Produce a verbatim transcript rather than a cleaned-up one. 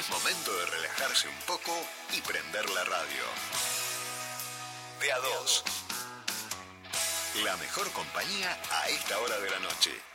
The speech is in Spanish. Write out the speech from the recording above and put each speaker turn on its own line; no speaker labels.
Momento de relajarse un poco y prender la radio. De a dos. La mejor compañía a esta hora de la noche.